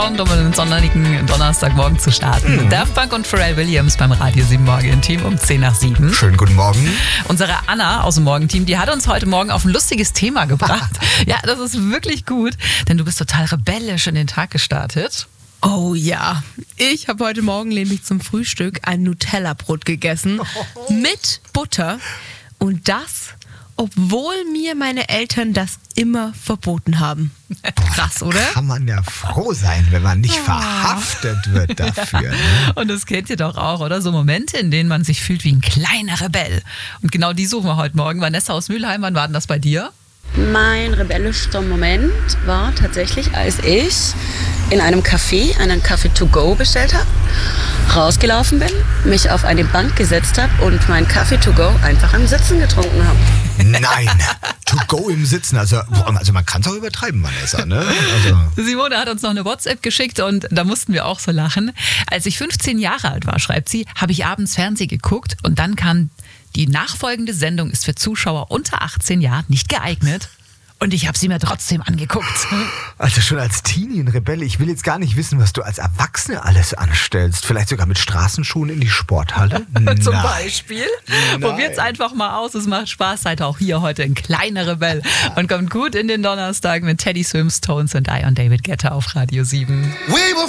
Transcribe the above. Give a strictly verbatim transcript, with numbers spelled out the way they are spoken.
Und um einen sonnigen Donnerstagmorgen zu starten. Mhm. Daft Punk und Pharrell Williams beim Radio sieben Morgen-Team um zehn nach sieben. Schönen guten Morgen. Unsere Anna aus dem Morgenteam, die hat uns heute Morgen auf ein lustiges Thema gebracht. Ja, das ist wirklich gut, denn du bist total rebellisch in den Tag gestartet. Oh ja, ich habe heute Morgen nämlich zum Frühstück ein Nutella-Brot gegessen oh. mit Butter und das, obwohl mir meine Eltern das immer verboten haben. Krass, oder? Kann man ja froh sein, wenn man nicht oh. verhaftet wird dafür. Ne? Und das kennt ihr doch auch, oder? So Momente, in denen man sich fühlt wie ein kleiner Rebell. Und genau die suchen wir heute Morgen. Vanessa aus Mülheim, wann war denn das bei dir? Mein rebellischster Moment war tatsächlich, als ich in einem Café einen Kaffee to go bestellt habe, rausgelaufen bin, mich auf eine Bank gesetzt habe und meinen Kaffee to go einfach im Sitzen getrunken habe. Nein, to go im Sitzen, also, also man kann es auch übertreiben, Vanessa, ne? Also. Simone hat uns noch eine WhatsApp geschickt und da mussten wir auch so lachen. Als ich fünfzehn Jahre alt war, schreibt sie, habe ich abends Fernsehen geguckt und dann kam: Die nachfolgende Sendung ist für Zuschauer unter achtzehn Jahren nicht geeignet. Und ich habe sie mir trotzdem angeguckt. Also schon als Teenie ein Rebelle. Ich will jetzt gar nicht wissen, was du als Erwachsene alles anstellst. Vielleicht sogar mit Straßenschuhen in die Sporthalle? Zum Beispiel. Probiert's einfach mal aus. Es macht Spaß. Seid auch hier heute ein kleiner Rebell. Und kommt gut in den Donnerstag mit Teddy Swims, Tones und I und David Guetta auf Radio sieben.